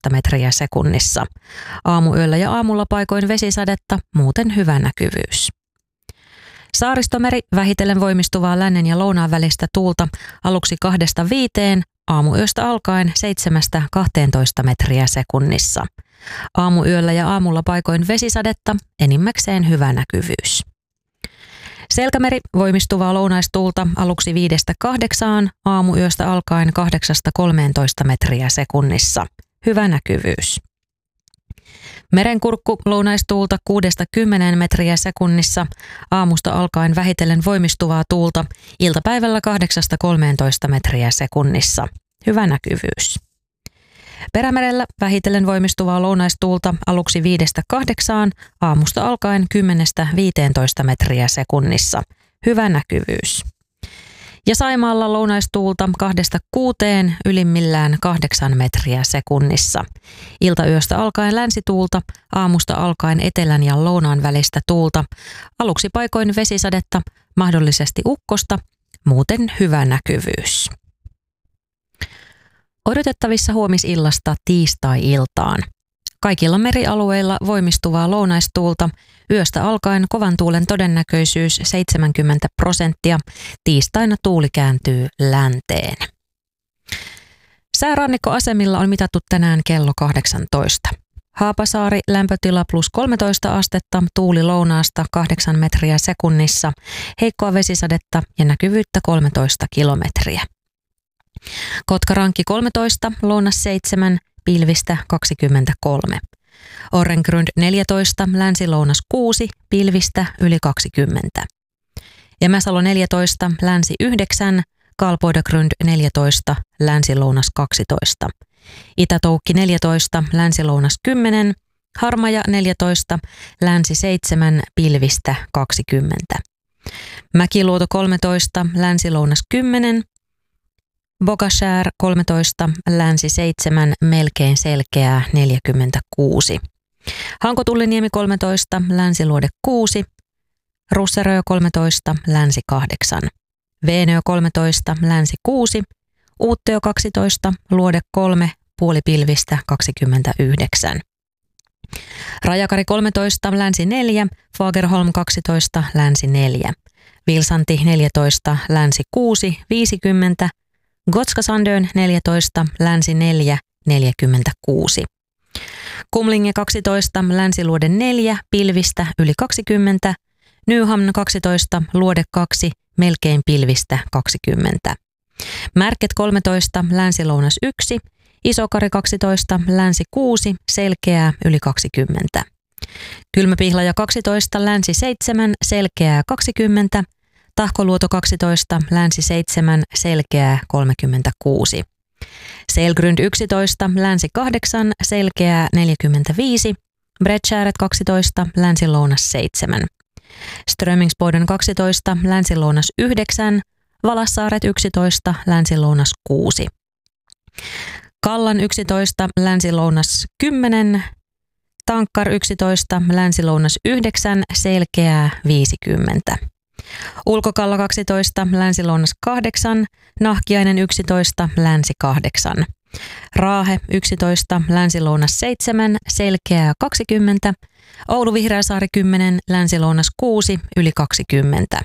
metriä sekunnissa. Aamuyöllä ja aamulla paikoin vesisadetta, muuten hyvä näkyvyys. Saaristomeri vähitellen voimistuvaa lännen ja lounaan välistä tuulta aluksi 2–5, aamuyöstä alkaen 7–12 metriä sekunnissa. Aamuyöllä ja aamulla paikoin vesisadetta, enimmäkseen hyvä näkyvyys. Selkämeri voimistuvaa lounaistuulta aluksi 5–8, aamuyöstä alkaen 8–13 metriä sekunnissa. Hyvä näkyvyys. Merenkurkku lounaistuulta 6–10 metriä sekunnissa, aamusta alkaen vähitellen voimistuvaa tuulta, iltapäivällä 8–13 metriä sekunnissa. Hyvä näkyvyys. Perämerellä vähitellen voimistuvaa lounaistuulta aluksi 5–8, aamusta alkaen 10–15 metriä sekunnissa. Hyvä näkyvyys. Ja Saimaalla lounaistuulta 2–6, ylimmillään 8 metriä sekunnissa. Iltayöstä alkaen länsituulta, aamusta alkaen etelän ja lounaan välistä tuulta. Aluksi paikoin vesisadetta, mahdollisesti ukkosta, muuten hyvä näkyvyys. Odotettavissa huomisillasta tiistai-iltaan. Kaikilla merialueilla voimistuvaa lounaistuulta, yöstä alkaen kovan tuulen todennäköisyys 70%, tiistaina tuuli kääntyy länteen. Säärannikkoasemilla on mitattu tänään kello 18. Haapasaari lämpötila +13 astetta, tuuli lounaasta 8 metriä sekunnissa, heikkoa vesisadetta ja näkyvyyttä 13 kilometriä. Kotkarankki 13, lounas 7, pilvistä 23. Orrengrund 14, länsi-lounas 6, pilvistä yli 20. Emäsalo 14, länsi 9, Kalpoidagrund 14, länsi-lounas 12. Itä-Toukki 14, länsi-lounas 10, Harmaja 14, länsi 7, pilvistä 20. Mäkiluoto 13, länsi-lounas 10, Bogashär 13, länsi 7, melkein selkeää 46. Hankotulliniemi 13, länsiluode 6, Russerö 13, länsi 8. Veenö 13, länsi 6, Uuttö 12, luode 3, puolipilvistä 29. Rajakari 13, länsi 4, Fagerholm 12, länsi 4. Vilsanti 14, länsi 6, 50. Gotska-Sandön 14, länsi 4, 46. Kumlinge 12, länsiluode 4, pilvistä yli 20. Nyhamn 12, luode 2, melkein pilvistä 20. Märket 13, länsi-lounas 1, Isokari 12, länsi 6, selkeää yli 20. Kylmäpihlaja 12, länsi 7, selkeää 20. Tahkoluoto 12, länsi 7, selkeää 36. Selgrund 11, länsi 8, selkeää 45. Bredskääret 12, länsi-lounas 7. Strömingsboden 12, länsi-lounas 9. Valassaaret 11, länsi-lounas 6. Kallan 11, länsi-lounas 10. Tankkar 11, länsi-lounas 9, selkeää 50. Ulkokalla 12, länsi-lounas 8, Nahkiainen 11, länsi 8. Raahe 11, länsi-lounas 7, selkeää 20. Oulu Vihreäsaari 10, länsi-lounas 6, yli 20.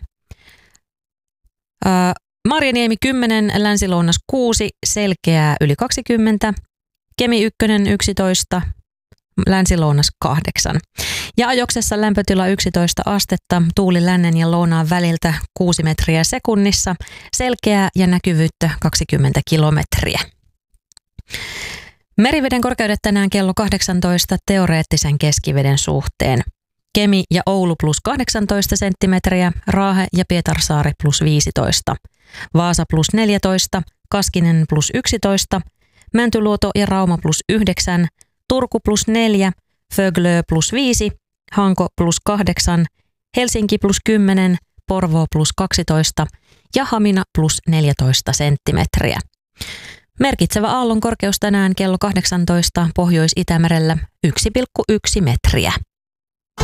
Marjaniemi 10, länsi-lounas 6, selkeää yli 20. Kemi 1, 11, länsi-lounas 8. Ja Ajoksessa lämpötila 11 astetta, tuuli lännen ja lounaan väliltä 6 metriä sekunnissa, selkeää ja näkyvyyttä 20 kilometriä. Meriveden korkeudet tänään kello 18 teoreettisen keskiveden suhteen. Kemi ja Oulu +18 senttimetriä, Raahe ja Pietarsaari +15. Vaasa +14, Kaskinen +11, Mäntyluoto ja Rauma +9, Turku +4, Föglö +5, Hanko +8, Helsinki +10, Porvoo +12 ja Hamina +14 senttimetriä. Merkitsevä aallon korkeus tänään kello 18 Pohjois-Itämerellä 1,1 metriä.